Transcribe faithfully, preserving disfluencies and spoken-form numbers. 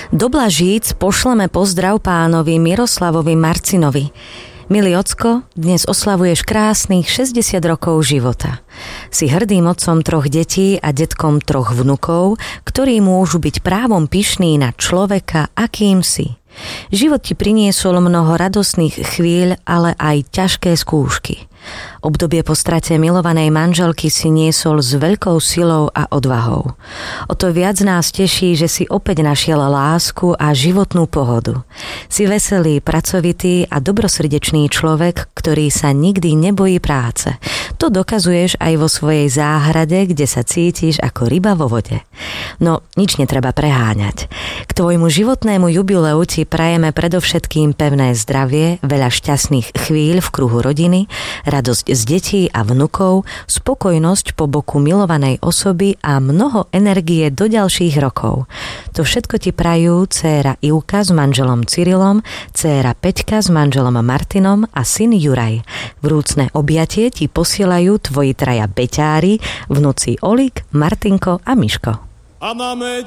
Do Blažíc pošleme pozdrav pánovi Miroslavovi Marcinovi. Milý ocko, dnes oslavuješ krásnych šesťdesiat rokov života. Si hrdým otcom troch detí a detkom troch vnukov, ktorí môžu byť právom pyšní na človeka, akým si. Život ti priniesol mnoho radosných chvíľ, ale aj ťažké skúšky. Obdobie po strate milovanej manželky si niesol s veľkou silou a odvahou. O to viac nás teší, že si opäť našiel lásku a životnú pohodu. Si veselý, pracovitý a dobrosrdečný človek, ktorý sa nikdy nebojí práce. To dokazuješ aj vo svojej záhrade, kde sa cítiš ako ryba vo vode. No, nič netreba preháňať. K tvojmu životnému jubileu ti prajeme predovšetkým pevné zdravie, veľa šťastných chvíľ v kruhu rodiny, radosť z detí a vnukov, spokojnosť po boku milovanej osoby a mnoho energie do ďalších rokov. To všetko ti prajú dcéra Ivka s manželom Cyrilom, dcéra Peťka s manželom Martinom a syn Juraj. Vrúcne objatie ti posielajú tvoji traja beťári, vnuci Olik, Martinko a Miško. A máme